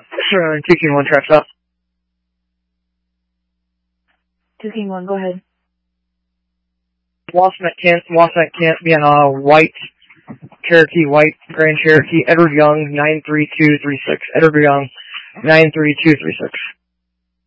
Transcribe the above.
Sure, 2 King 1 tracks up. 2 King 1, go ahead. Wasnet can't be on a white Grand Cherokee, Edward Young, 93236. Edward Young, 93236.